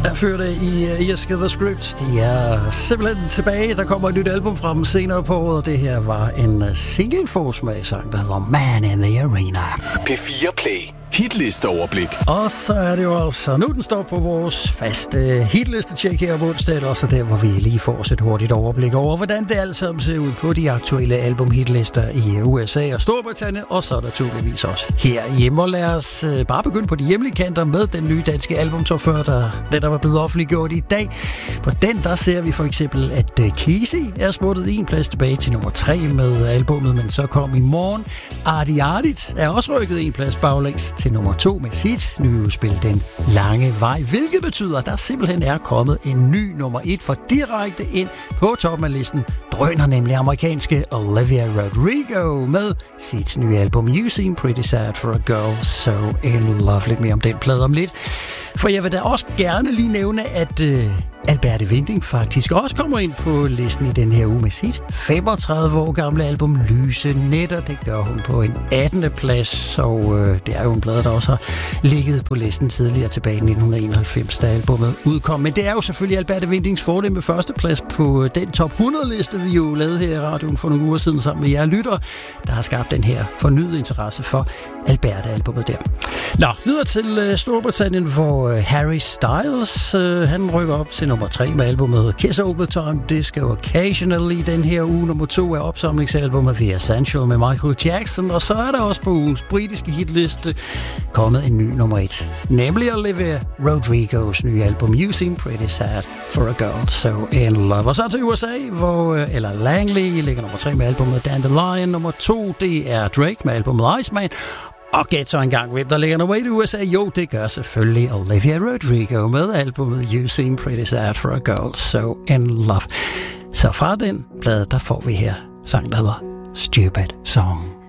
Der førte i Irske The Script. De er simpelthen tilbage. Der kommer et nyt album fra dem senere på året. Det her var en single-forsmag-sang, der hedder Man in the Arena. P4 Play. Hitlisteoverblik. Og så er det jo altså nu, den står på vores faste hitliste-tjek her på onsdag. Også der, hvor vi lige får os et hurtigt overblik over, hvordan det alt sammen ser ud på de aktuelle album-hitlister i USA og Storbritannien, og så naturligvis også herhjemme. Og lad os bare begynde på de hjemlige kanter med den nye danske albumtorfør, der netop er blevet offentliggjort i dag. På den, der ser vi for eksempel, at Casey er smuttet en plads tilbage til nummer 3 med albummet, men så kom i morgen. Artie Artit er også rykket en plads baglæns til nummer 2 med sit nye udspil Den Lange Vej, hvilket betyder, at der simpelthen er kommet en ny nummer 1 for direkte ind på toppen af listen. Drøner nemlig amerikanske Olivia Rodrigo med sit nye album You Seem Pretty Sad for a Girl So In Love. Lidt mere om den plade om lidt. For jeg vil da også gerne lige nævne, at Alberte Winding faktisk også kommer ind på listen i den her uge med sit 35 år gamle album Lyse Nætter. Det gør hun på en 18. plads, og det er jo en plade, der også har ligget på listen tidligere tilbage i 1991, da albumet udkom. Men det er jo selvfølgelig Alberte Windings fordel med førsteplads på den top 100-liste, vi jo lavede her i radioen for nogle uger siden sammen med jer lyttere, der har skabt den her fornyede interesse for Alberte-albumet der. Nå, videre til Storbritannien, hvor Harry Styles, han rykker op til nummer 3 med albumet Kiss All The Time Disco Occasionally. Den her uge nummer 2 er opsamlingsalbumet The Essential med Michael Jackson. Og så er der også på ugens britiske hitliste kommet en ny nummer 1, nemlig Olivia Rodrigos nye album You Seem Pretty Sad for a Girl So In Love. Og så til USA, hvor Ella Langley ligger nummer 3 med albumet Dandelion. Nummer 2, det er Drake med albumet Iceman. Og gæt så engang, hvem der ligger nummer 1 i USA? Jo, det gør selvfølgelig Olivia Rodrigo med albumet You Seem Pretty Sad for a Girl So In Love. Så fra den plade, der får vi her sang, der hedder Stupid Song.